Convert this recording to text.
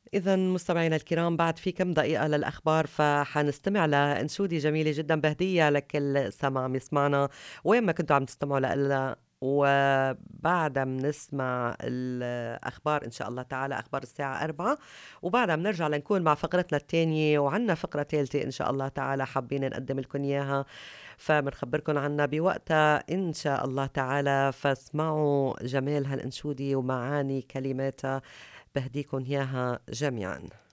إذا مستمعينا الكرام بعد في كم دقيقة للأخبار فحنستمع لأنشودة جميلة جدا بهدية لكل سمع عم يسمعنا وين ما كنتوا عم تستمعوا لنا. وبعدها بنسمع الأخبار إن شاء الله تعالى، أخبار الساعة 4، وبعدها بنرجع لنكون مع فقرتنا التانية وعنا فقرة ثالثة إن شاء الله تعالى حابين نقدم لكم إياها، فبنخبركم عنها بوقتها إن شاء الله تعالى. فاسمعوا جمال هالأنشودة ومعاني كلماتها، بهديكم إياها جميعا.